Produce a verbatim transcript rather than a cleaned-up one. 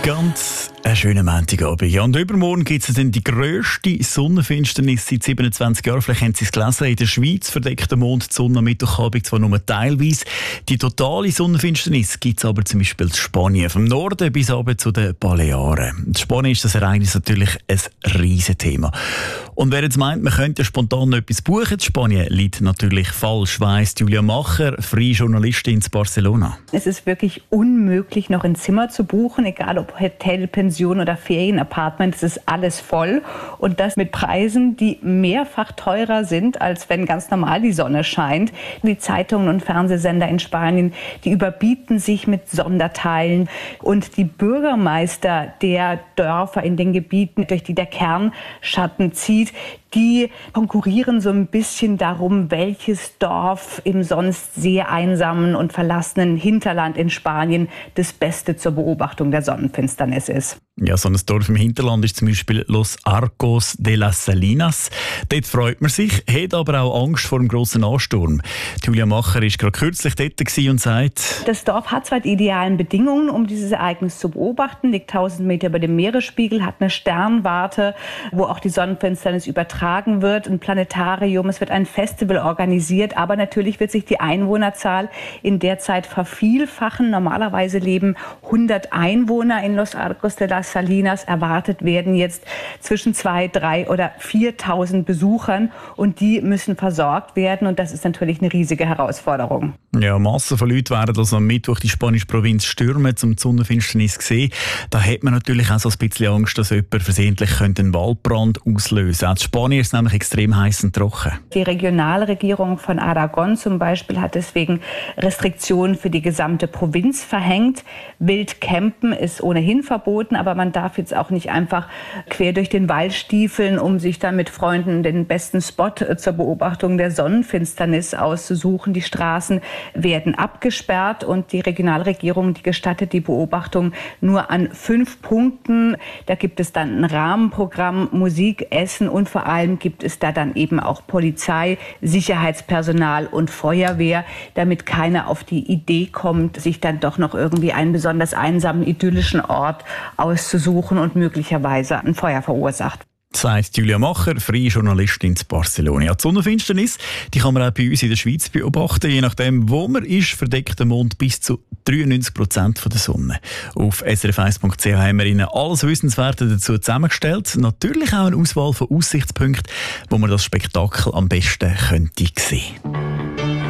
Ganz einen schönen Montagabend. Ja, und übermorgen gibt es dann die grösste Sonnenfinsternis seit siebenundzwanzig Jahren. Vielleicht haben Sie es gelesen. In der Schweiz verdeckt der Mond die Sonne am Mittwochabend zwar nur teilweise. Die totale Sonnenfinsternis gibt es aber zum Beispiel in Spanien. Vom Norden bis runter zu den Balearen. In Spanien ist das Ereignis natürlich ein riesen Thema. Und wer jetzt meint, man könnte spontan noch etwas buchen, in Spanien liegt natürlich falsch, weiss Julia Macher, freie Journalistin in Barcelona. Es ist wirklich unmöglich, noch ein Zimmer zu buchen, egal ob Hotel, Pension oder Ferienapartment. Es ist alles voll und das mit Preisen, die mehrfach teurer sind, als wenn ganz normal die Sonne scheint. Die Zeitungen und Fernsehsender in Spanien, die überbieten sich mit Sonderteilen und die Bürgermeister der Dörfer in den Gebieten, durch die der Kernschatten zieht, die konkurrieren so ein bisschen darum, welches Dorf im sonst sehr einsamen und verlassenen Hinterland in Spanien das Beste zur Beobachtung der Sonnenfinsternis ist. Ja, so ein Dorf im Hinterland ist zum Beispiel Los Arcos de las Salinas. Dort freut man sich, hat aber auch Angst vor dem grossen Ansturm. Julia Macher war gerade kürzlich dort und sagt: Das Dorf hat zwar die idealen Bedingungen, um dieses Ereignis zu beobachten, liegt tausend Meter über dem Meeresspiegel, hat eine Sternwarte, wo auch die Sonnenfinsternis übertragen wird, ein Planetarium, es wird ein Festival organisiert, aber natürlich wird sich die Einwohnerzahl in der Zeit vervielfachen. Normalerweise leben hundert Einwohner in Los Arcos de las Salinas. Erwartet werden jetzt zwischen zweitausend, dreitausend oder viertausend Besuchern und die müssen versorgt werden und das ist natürlich eine riesige Herausforderung. Ja, Massen von Leuten werden also am Mittwoch die spanische Provinz stürmen, um die Sonnenfinsternis zu sehen. Da hat man natürlich auch so ein bisschen Angst, dass jemand versehentlich einen Waldbrand auslösen könnte. Auch in Spanien ist es nämlich extrem heiß und trocken. Die Regionalregierung von Aragon zum Beispiel hat deswegen Restriktionen für die gesamte Provinz verhängt. Wildcampen ist ohnehin verboten, aber man darf jetzt auch nicht einfach quer durch den Wald stiefeln, um sich dann mit Freunden den besten Spot zur Beobachtung der Sonnenfinsternis auszusuchen. Die Straßen werden abgesperrt und die Regionalregierung, die gestattet die Beobachtung nur an fünf Punkten. Da gibt es dann ein Rahmenprogramm, Musik, Essen und vor allem gibt es da dann eben auch Polizei, Sicherheitspersonal und Feuerwehr, damit keiner auf die Idee kommt, sich dann doch noch irgendwie einen besonders einsamen, idyllischen Ort auszusuchen und möglicherweise ein Feuer verursacht. Sagt Julia Macher, freie Journalistin in Barcelona. Ja, die Sonnenfinsternis, die kann man auch bei uns in der Schweiz beobachten. Je nachdem, wo man ist, verdeckt der Mond bis zu dreiundneunzig Prozent der Sonne. Auf s r f eins punkt c h haben wir Ihnen alles Wissenswerte dazu zusammengestellt. Natürlich auch eine Auswahl von Aussichtspunkten, wo man das Spektakel am besten könnte sehen.